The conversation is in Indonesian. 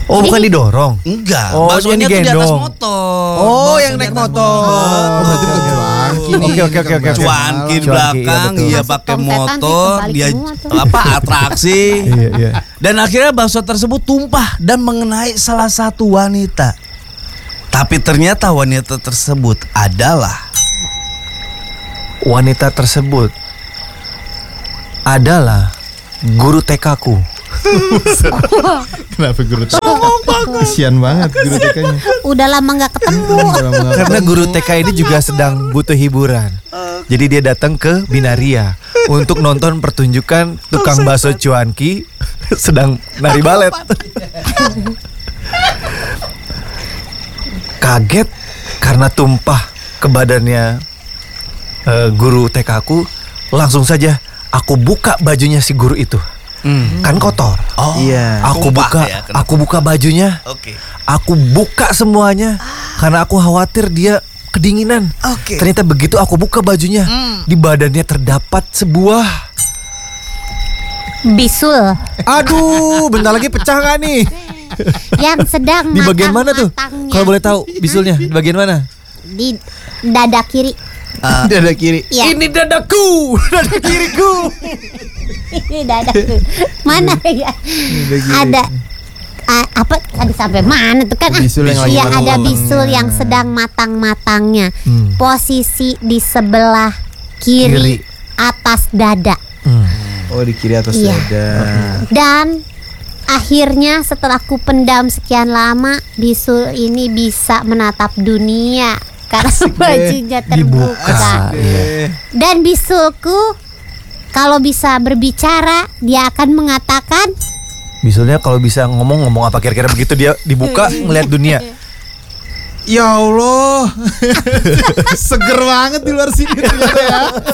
Oh, bukan didorong. Enggak, Oh, baksonya yang tuh di atas digendong. motor. Oh, Bakso yang di naik atas motor. Oh, Berarti bukan cuanki nih. Oke. Cuanki di Cuanki, belakang, iya, iya betul. pakai Masuk tong setan sih, motor, kebalik dia semua tuh. atraksi. Iya. Dan akhirnya bakso tersebut tumpah dan mengenai salah satu wanita. Tapi ternyata wanita tersebut adalah guru TK-ku. Kenapa guru TK? Kasian banget guru TK-nya. Udah lama nggak ketemu. Karena guru TK ini juga sedang butuh hiburan. Jadi dia datang ke Binaria untuk nonton pertunjukan tukang bakso cuanki sedang nari balet. Kaget karena tumpah ke badannya guru TK-ku, langsung saja aku buka bajunya si guru itu. Kan kotor. Oh, Iya. Aku buka bajunya. Oke. Aku buka semuanya karena aku khawatir dia kedinginan. Oke. Ternyata begitu aku buka bajunya, di badannya terdapat sebuah. Bisul Aduh, bentar lagi pecah nggak nih? yang sedang Di bagian mana tuh? matang-matangnya. Kalau boleh tahu bisulnya di bagian mana? Di dada kiri. Dada kiri. Ya. Ini dadaku, dada kiriku. Ini dadaku. Mana ya? Ada apa tadi sampai mana tuh kan? Bisul yang lagi Iya, ada matang-matangnya. bisul yang sedang matang-matangnya. Posisi di sebelah kiri, Kiri. atas dada. Oh, di kiri atas Iya. dada. Dan akhirnya setelah ku pendam sekian lama, bisul ini bisa menatap dunia karena bajunya terbuka. Dan bisulku kalau bisa berbicara, dia akan mengatakan, Bisulnya kalau bisa ngomong apa kira-kira begitu dia dibuka ngelihat dunia. Ya Allah. Seger banget di luar sini ternyata ya.